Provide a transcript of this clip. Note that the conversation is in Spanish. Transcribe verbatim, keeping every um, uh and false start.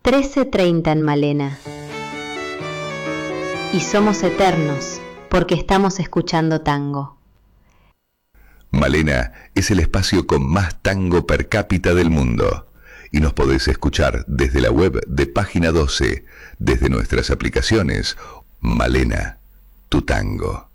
trece treinta en Malena. Y somos eternos porque estamos escuchando tango. Malena es el espacio con más tango per cápita del mundo. Y nos podés escuchar desde la web de Página doce, desde nuestras aplicaciones. Malena, tu tango.